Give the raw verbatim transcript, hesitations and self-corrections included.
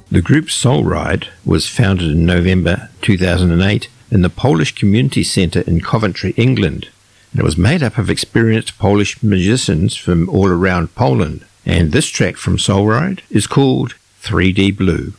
The group Soul Ride was founded in November two thousand eight in the Polish Community Centre in Coventry, England. And it was made up of experienced Polish musicians from all around Poland. And this track from Soul Ride is called three D Blue.